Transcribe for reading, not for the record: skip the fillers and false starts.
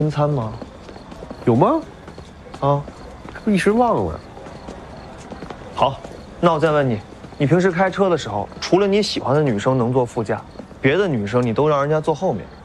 分餐吗？ 有吗？ 啊， 一时忘了。 好，那我再问你，你平时开车的时候，除了你喜欢的女生能坐副驾，别的女生你都让人家坐后面。